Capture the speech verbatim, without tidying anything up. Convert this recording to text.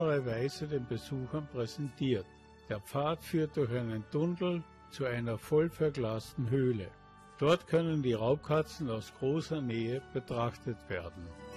Weise den Besuchern präsentiert. Der Pfad führt durch einen Tunnel zu einer voll verglasten Höhle. Dort können die Raubkatzen aus großer Nähe betrachtet werden.